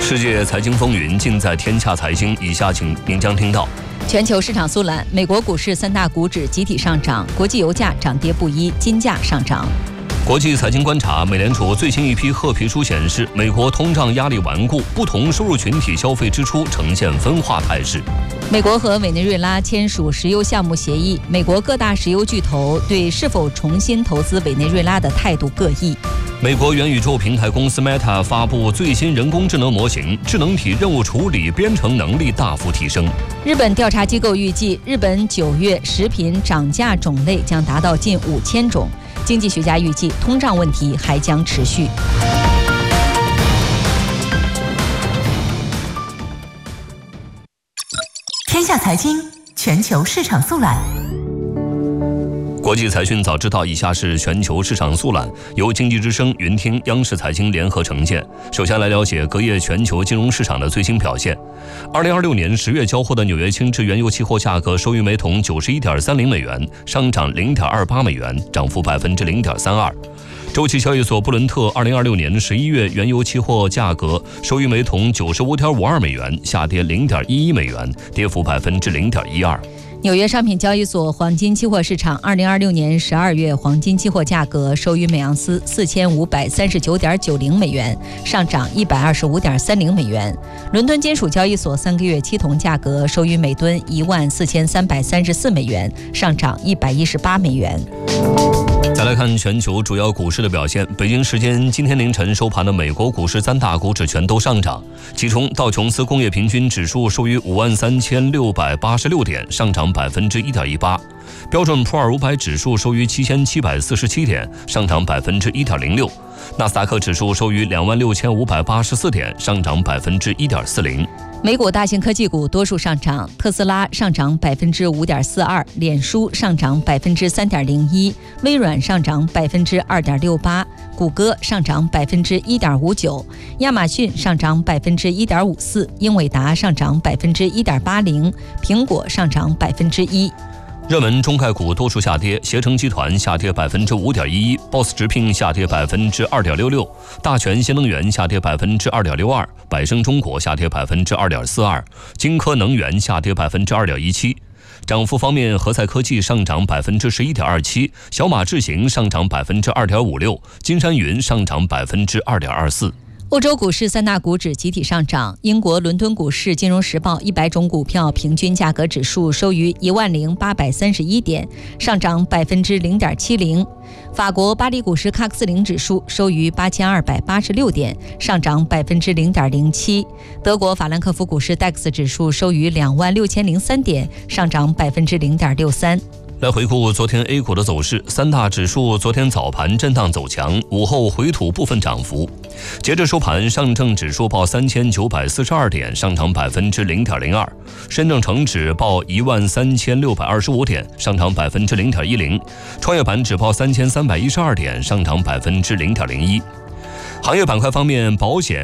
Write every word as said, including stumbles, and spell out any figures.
世界财经风云尽在天下财经，以下请您将听到： 全球市场速览，美国股市三大股指集体上涨，国际油价涨跌不一，金价上涨。 国际财经观察，美联储最新一批褐皮书显示，美国通胀压力顽固，不同收入群体消费支出呈现分化态势。 美国和委内瑞拉签署石油项目协议，美国各大石油巨头对是否重新投资委内瑞拉的态度各异。 美国元宇宙平台公司 Meta 发布最新人工智能模型，智能体任务处理编程能力大幅提升。 日本调查机构预计，日本九月食品涨价种类将达到近五千种。经济学家预计，通胀问题还将持续。 天下财经全球市场速览。 国际财讯早知道，以下是全球市场速览，由经济之声、云听、央视财经联合呈现。首先来了解隔夜全球金融市场的最新表现。二零二六年十月交货的纽约轻质原油期货价格收于每桶九十一点三零美元，上涨零点二八美元，涨幅百分之零点三二。周期交易所布伦特二零二六年十一月原油期货价格收于每桶九十五点五二美元，下跌零点一一美元，跌幅百分之零点一二。 纽约商品交易所黄金期货市场二零二六年十二月黄金期货价格收于每盎司四千五百三十九点九零美元，上涨一百二十五点三零美元。伦敦金属交易所三个月期铜价格收于每吨一万四千三百三十四美元，上涨一百一十八美元。 再来看全球主要股市的表现。北京时间今天凌晨收盘的美国股市三大股指全都上涨，其中道琼斯工业平均指数收于五万三千六百八十六点，上涨百分之一点一八；标准普尔五百指数收于七千七百四十七点，上涨百分之一点零六；纳斯达克指数收于两万六千五百八十四点，上涨百分之一点四零。 美股大型科技股多数上涨，特斯拉上涨百分之五点四二，脸书上涨百分之三点零一，微软上涨百分之二点六八，谷歌上涨百分之一点五九，亚马逊上涨百分之一点五四，英伟达上涨百分之一点八零，苹果上涨百分之一。 热门中概股多数下跌，携程集团下跌百分之五点一一 ，Boss 直聘下跌百分之二点六六，大全新能源下跌百分之二点六二，百胜中国下跌百分之二点四二，金科能源下跌百分之二点一七。涨幅方面，合赛科技上涨百分之十一点二七，小马智行上涨百分之二点五六，金山云上涨百分之二点二四。 欧洲股市三大股指集体上涨，英国伦敦股市金融时报一百种股票平均价格指数收于一万零八百三十一点，上涨百分之零点七零。法国巴黎股市喀克斯林指数收于八千二百八十六点，上涨百分之零点零七。德国法兰克福股市 D A X 指数收于两万六千零三点，上涨百分之零点六三。 来回顾昨天 A 股的走势，三大指数昨天早盘震荡走强，午后回吐部分涨幅。截至收盘，上证指数报三千九百四十二点，上涨百分之零点零二；深证成指报一万三千六百二十五点，上涨百分之零点一零；创业板指报三千三百一十二点，上涨百分之零点零一。行业板块方面，保险